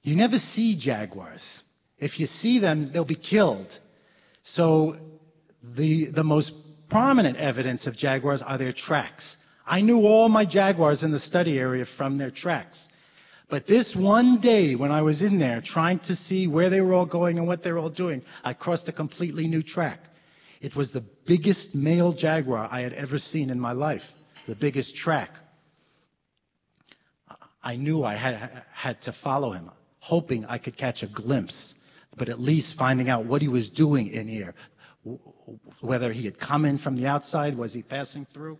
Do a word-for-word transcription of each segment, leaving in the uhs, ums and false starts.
You never see jaguars. If you see them, they'll be killed. So the, the most prominent evidence of jaguars are their tracks. I knew all my jaguars in the study area from their tracks. But this one day when I was in there trying to see where they were all going and what they were all doing, I crossed a completely new track. It was the biggest male jaguar I had ever seen in my life, the biggest track. I knew I had, had to follow him, hoping I could catch a glimpse, but at least finding out what he was doing in here, whether he had come in from the outside, was he passing through?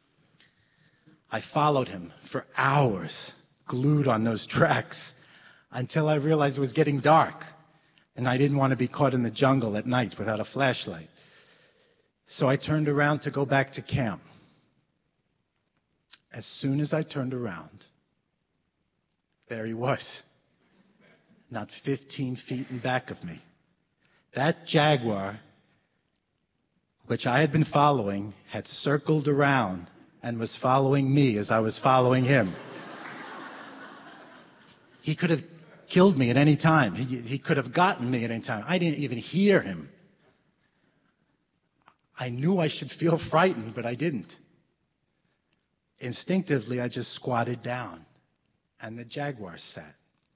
I followed him for hours, glued on those tracks, until I realized it was getting dark, and I didn't want to be caught in the jungle at night without a flashlight. So I turned around to go back to camp. As soon as I turned around, there he was, not fifteen feet in back of me. That jaguar, which I had been following, had circled around and was following me as I was following him. He could have killed me at any time. He, he could have gotten me at any time. I didn't even hear him. I knew I should feel frightened, but I didn't. Instinctively, I just squatted down, and the jaguar sat.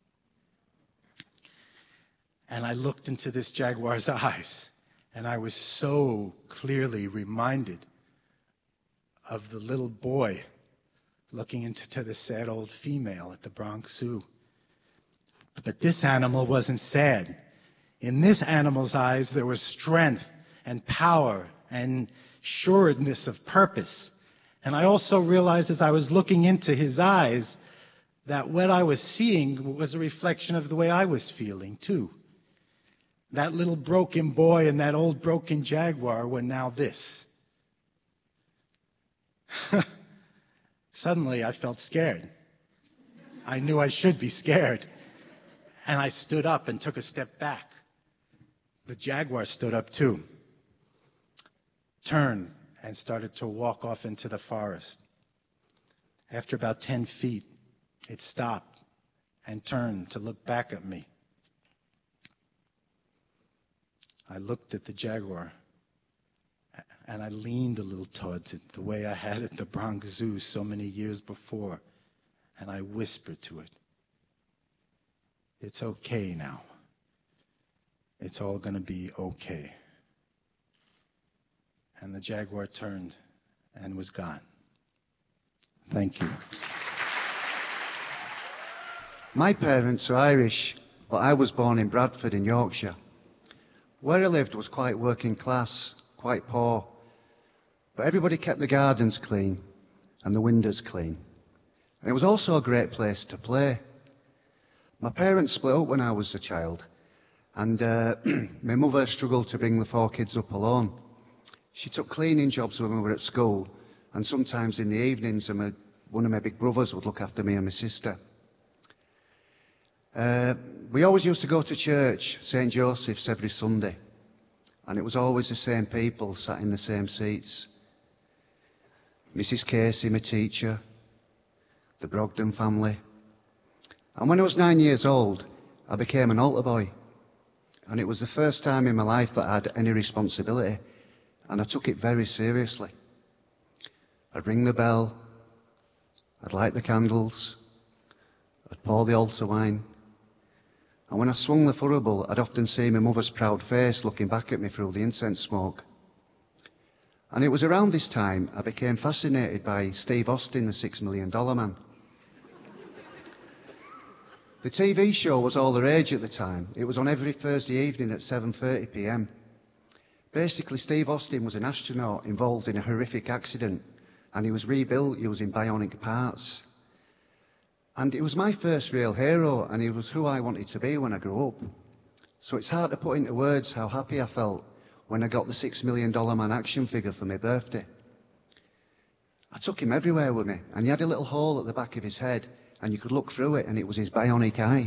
And I looked into this jaguar's eyes, and I was so clearly reminded of the little boy looking into the sad old female at the Bronx Zoo. But this animal wasn't sad. In this animal's eyes, there was strength and power and sureness of purpose. And I also realized as I was looking into his eyes that what I was seeing was a reflection of the way I was feeling, too. That little broken boy and that old broken jaguar were now this. Suddenly, I felt scared. I knew I should be scared. And I stood up and took a step back. The jaguar stood up, too. Turned and started to walk off into the forest. After about ten feet, it stopped and turned to look back at me. I looked at the jaguar, and I leaned a little towards it, the way I had at the Bronx Zoo so many years before, and I whispered to it, "It's okay now. It's all going to be okay." And the jaguar turned and was gone. Thank you. My parents are Irish, but I was born in Bradford in Yorkshire. Where I lived was quite working class, quite poor. But everybody kept the gardens clean and the windows clean. And it was also a great place to play. My parents split up when I was a child, and uh, my mother struggled to bring the four kids up alone. She took cleaning jobs when we were at school, and sometimes in the evenings and my, one of my big brothers would look after me and my sister. Uh, we always used to go to church, Saint Joseph's, every Sunday, and it was always the same people sat in the same seats. Missus Casey, my teacher, the Brogden family. And when I was nine years old, I became an altar boy, and it was the first time in my life that I had any responsibility. And I took it very seriously. I'd ring the bell, I'd light the candles, I'd pour the altar wine, and when I swung the thurible, I'd often see my mother's proud face looking back at me through the incense smoke. And it was around this time I became fascinated by Steve Austin, the Six Million Dollar Man. The T V show was all the rage at the time. It was on every Thursday evening at seven thirty p m. Basically, Steve Austin was an astronaut involved in a horrific accident, and he was rebuilt using bionic parts. And it was my first real hero, and he was who I wanted to be when I grew up. So it's hard to put into words how happy I felt when I got the Six Million Dollar Man action figure for my birthday. I took him everywhere with me, and he had a little hole at the back of his head, and you could look through it, and it was his bionic eye.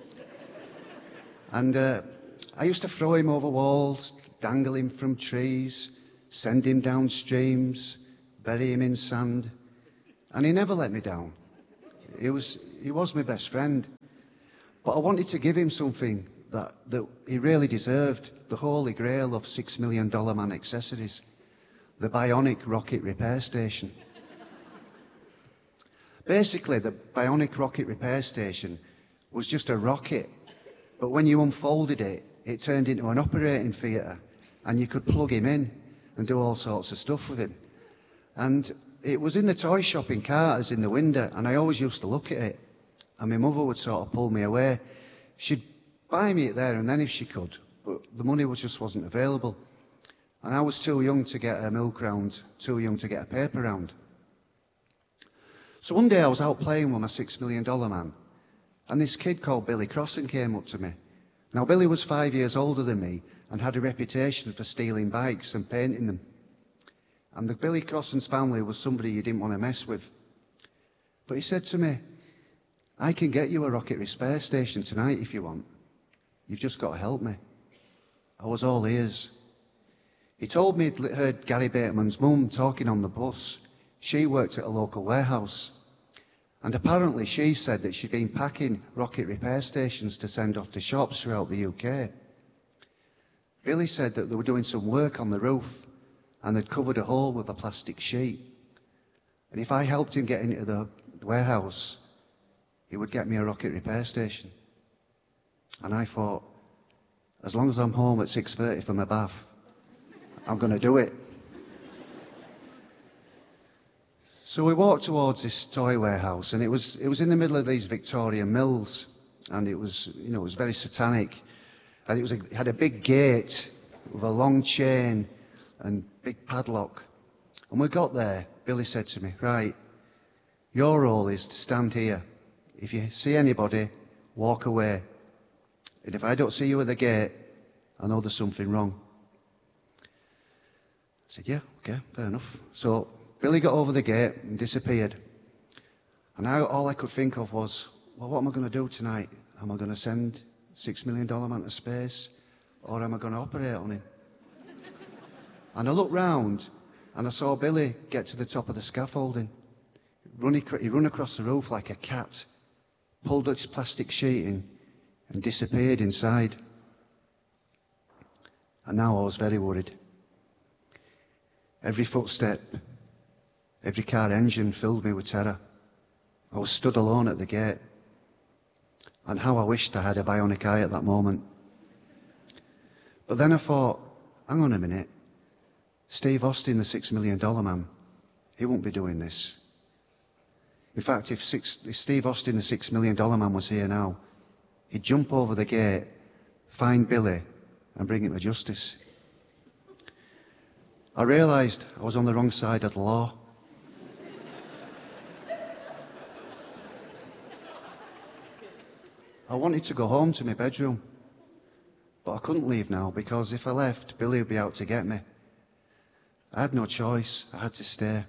And uh, I used to throw him over walls, dangle him from trees, send him down streams, bury him in sand, and he never let me down. He was, he was my best friend. But I wanted to give him something that, that he really deserved, the holy grail of six million dollar man accessories, the Bionic Rocket Repair Station. Basically, the Bionic Rocket Repair Station was just a rocket, but when you unfolded it, it turned into an operating theatre, and you could plug him in and do all sorts of stuff with him. And it was in the toy shop in Carter's in the window, and I always used to look at it. And my mother would sort of pull me away. She'd buy me it there and then if she could, but the money was just wasn't available. And I was too young to get a milk round, too young to get a paper round. So one day I was out playing with my six million dollar man, and this kid called Billy Crossan came up to me. Now, Billy was five years older than me and had a reputation for stealing bikes and painting them. And the Billy Crossan's family was somebody you didn't want to mess with. But he said to me, I can get you a rocket repair station tonight if you want. You've just got to help me. I was all ears. He told me he'd heard Gary Bateman's mum talking on the bus. She worked at a local warehouse. And apparently she said that she'd been packing rocket repair stations to send off to shops throughout the U K. Billy said that they were doing some work on the roof and they'd covered a hole with a plastic sheet. And if I helped him get into the warehouse, he would get me a rocket repair station. And I thought, as long as I'm home at six thirty from my bath, I'm going to do it. So we walked towards this toy warehouse, and it was it was in the middle of these Victorian mills, and it was you know it was very satanic, and it was a, it had a big gate with a long chain and big padlock. And we got there. Billy said to me, "Right, your role is to stand here. If you see anybody, walk away. And if I don't see you at the gate, I know there's something wrong." I said, "Yeah, okay, fair enough." So Billy got over the gate and disappeared. And I, all I could think of was, well, what am I going to do tonight? Am I going to send six million dollar man to space? Or am I going to operate on him? And I looked round and I saw Billy get to the top of the scaffolding. Run, he ran across the roof like a cat, pulled its plastic sheeting and disappeared inside. And now I was very worried. Every footstep, every car engine filled me with terror. I was stood alone at the gate. And how I wished I had a bionic eye at that moment. But then I thought, hang on a minute. Steve Austin, the six million dollar man, he won't be doing this. In fact, if, six, if Steve Austin, the six million dollar man, was here now, he'd jump over the gate, find Billy, and bring him to justice. I realised I was on the wrong side of the law. I wanted to go home to my bedroom, but I couldn't leave now because if I left, Billy would be out to get me. I had no choice. I had to stay.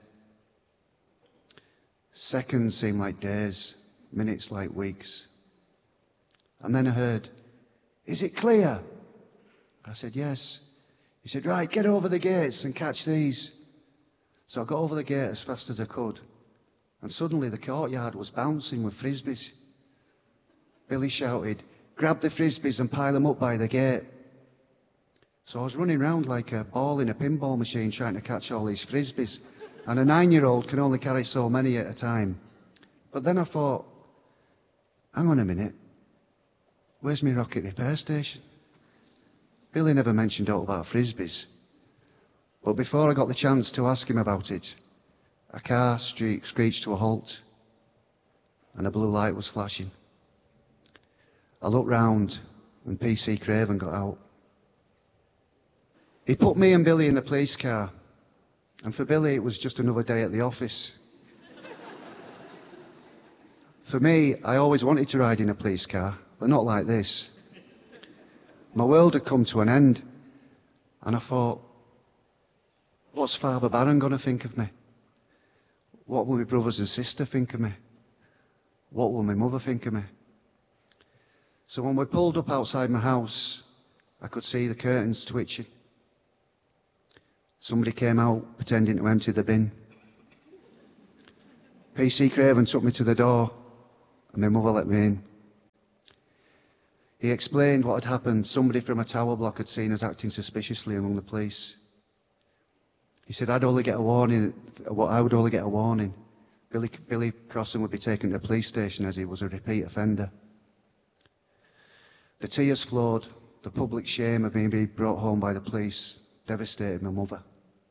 Seconds seemed like days, minutes like weeks. And then I heard, "Is it clear?" I said, "Yes." He said, "Right, get over the gates and catch these." So I got over the gate as fast as I could. And suddenly the courtyard was bouncing with frisbees. Billy shouted, "Grab the frisbees and pile them up by the gate." So I was running around like a ball in a pinball machine trying to catch all these frisbees. And a nine-year-old can only carry so many at a time. But then I thought, hang on a minute. Where's my rocket repair station? Billy never mentioned out about frisbees. But before I got the chance to ask him about it, a car streak screeched to a halt. And a blue light was flashing. I looked round and P C Craven got out. He put me and Billy in the police car. And for Billy, it was just another day at the office. For me, I always wanted to ride in a police car, but not like this. My world had come to an end. And I thought, what's Father Barron going to think of me? What will my brothers and sister think of me? What will my mother think of me? So when we pulled up outside my house, I could see the curtains twitching. Somebody came out pretending to empty the bin. P C Craven took me to the door, and my mother let me in. He explained what had happened. Somebody from a tower block had seen us acting suspiciously among the police. He said I'd only get a warning, I would only get a warning. Billy, Billy Crossan would be taken to the police station as he was a repeat offender. The tears flowed. The public shame of being brought home by the police devastated my mother.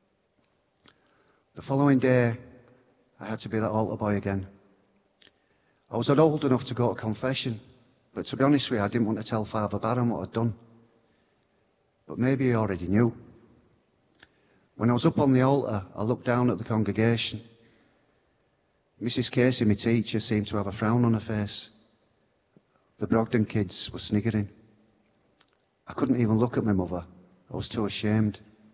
The following day, I had to be that altar boy again. I was not old enough to go to confession, but to be honest with you, I didn't want to tell Father Barron what I'd done. But maybe he already knew. When I was up on the altar, I looked down at the congregation. Missus Casey, my teacher, seemed to have a frown on her face. The Brogden kids were sniggering. I couldn't even look at my mother. I was too ashamed.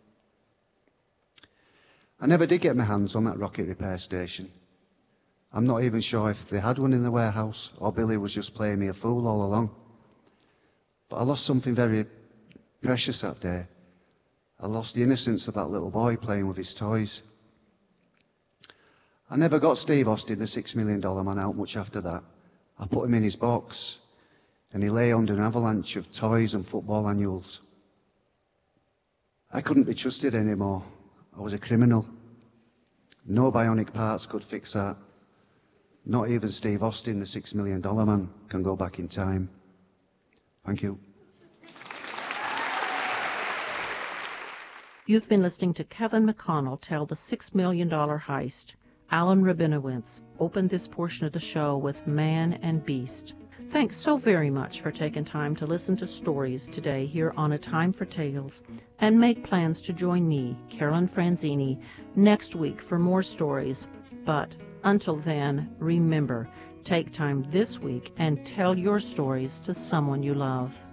I never did get my hands on that rocket repair station. I'm not even sure if they had one in the warehouse or Billy was just playing me a fool all along. But I lost something very precious that day. I lost the innocence of that little boy playing with his toys. I never got Steve Austin, the six million dollar man, out much after that. I put him in his box, and he lay under an avalanche of toys and football annuals. I couldn't be trusted anymore. I was a criminal. No bionic parts could fix that. Not even Steve Austin, the six million dollar man, can go back in time. Thank you. You've been listening to Kevin McConnell tell the six million dollar heist. Alan Rabinowitz opened this portion of the show with Man and Beast. Thanks so very much for taking time to listen to stories today here on A Time for Tales, and make plans to join me, Carolyn Franzini, next week for more stories. But until then, remember, take time this week and tell your stories to someone you love.